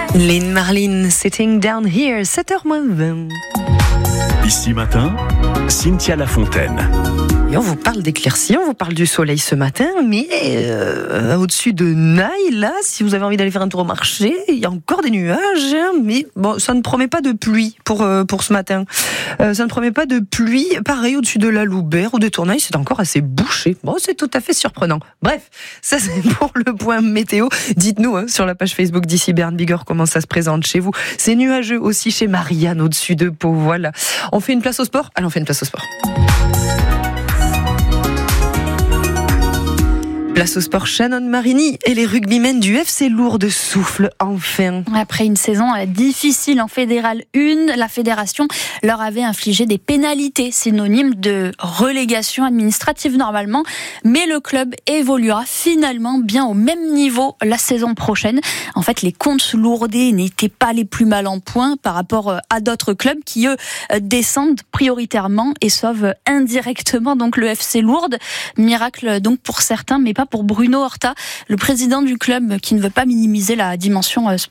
Lynn Marlin, Sitting Down Here, 7h20. Ici matin, Cynthia Lafontaine. Et on vous parle d'éclaircies, on vous parle du soleil ce matin, mais au-dessus de Naï, là, si vous avez envie d'aller faire un tour au marché, il y a encore des nuages, mais bon, ça ne promet pas de pluie pour ce matin. Ça ne promet pas de pluie. Pareil, au-dessus de la Loubert ou de Tournai, c'est encore assez bouché. Bon, c'est tout à fait surprenant. Bref, ça c'est pour le point météo. Dites-nous sur la page Facebook d'ici Bern Bigorre comment ça se présente chez vous. C'est nuageux aussi chez Marianne au-dessus de Pau. Voilà. On fait une place au sport ? Allez, on fait une place au sport. Place au sport, Shannon Marini et les rugbymen du FC Lourdes soufflent enfin. Après une saison difficile en Fédéral 1, la fédération leur avait infligé des pénalités synonymes de relégation administrative normalement, mais le club évoluera finalement bien au même niveau la saison prochaine. En fait, les comptes lourdais n'étaient pas les plus mal en point par rapport à d'autres clubs qui, eux, descendent prioritairement et sauvent indirectement donc le FC Lourdes. Miracle donc pour certains, mais pas pour Bruno Horta, le président du club, qui ne veut pas minimiser la dimension